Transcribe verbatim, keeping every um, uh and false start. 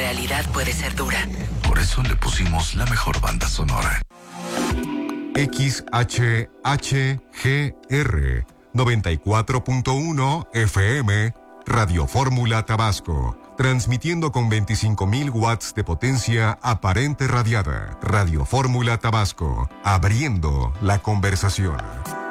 realidad puede ser dura. Por eso le pusimos la mejor banda sonora. X H H G R noventa y cuatro punto uno F M, Radio Fórmula Tabasco, transmitiendo con veinticinco mil watts de potencia aparente radiada. Radio Fórmula Tabasco, abriendo la conversación.